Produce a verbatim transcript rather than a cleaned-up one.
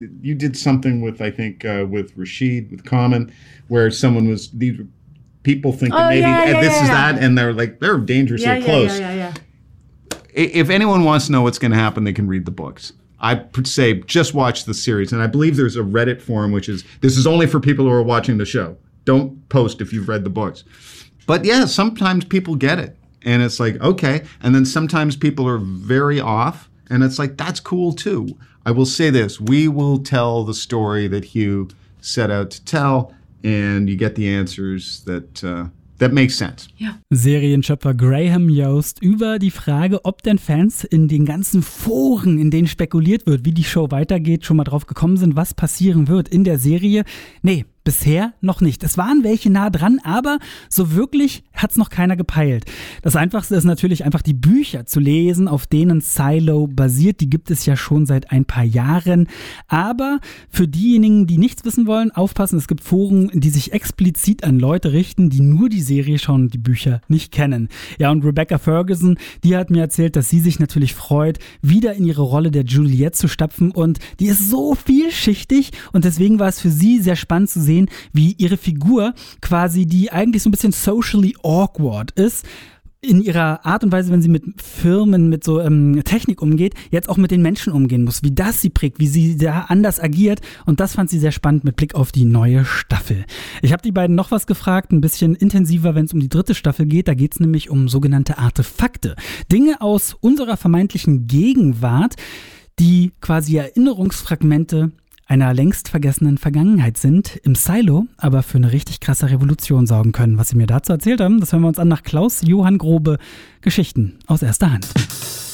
you did something with, I think, uh, with Rashid, with Common, where someone was, these people thinking oh, maybe yeah, yeah, this yeah, is yeah. that, and they're like, they're dangerously yeah, yeah, close. Yeah, yeah, yeah. If anyone wants to know what's going to happen, they can read the books. I would say just watch the series. And I believe there's a Reddit forum, which is, this is only for people who are watching the show. Don't post if you've read the books. But yeah, sometimes people get it. And it's like, okay. And then sometimes people are very off. And it's like, that's cool too. I will say this. We will tell the story that Hugh set out to tell. And you get the answers that... Uh, That makes sense. Ja. Serienschöpfer Graham Yost über die Frage, ob denn Fans in den ganzen Foren, in denen spekuliert wird, wie die Show weitergeht, schon mal drauf gekommen sind, was passieren wird in der Serie. Nee, bisher noch nicht. Es waren welche nah dran, aber so wirklich hat's noch keiner gepeilt. Das Einfachste ist natürlich einfach die Bücher zu lesen, auf denen Silo basiert. Die gibt es ja schon seit ein paar Jahren. Aber für diejenigen, die nichts wissen wollen, aufpassen, es gibt Foren, die sich explizit an Leute richten, die nur die Serie schauen und die Bücher nicht kennen. Ja, und Rebecca Ferguson, die hat mir erzählt, dass sie sich natürlich freut, wieder in ihre Rolle der Juliette zu stapfen, und die ist so vielschichtig, und deswegen war es für sie sehr spannend zu sehen, wie ihre Figur quasi, die eigentlich so ein bisschen socially awkward ist, in ihrer Art und Weise, wenn sie mit Firmen, mit so ähm, Technik umgeht, jetzt auch mit den Menschen umgehen muss, wie das sie prägt, wie sie da anders agiert, und das fand sie sehr spannend mit Blick auf die neue Staffel. Ich habe die beiden noch was gefragt, ein bisschen intensiver, wenn es um die dritte Staffel geht, da geht es nämlich um sogenannte Artefakte. Dinge aus unserer vermeintlichen Gegenwart, die quasi Erinnerungsfragmente einer längst vergessenen Vergangenheit sind, im Silo aber für eine richtig krasse Revolution sorgen können. Was sie mir dazu erzählt haben, das hören wir uns an nach Klaus Johann Grobe, Geschichten aus erster Hand.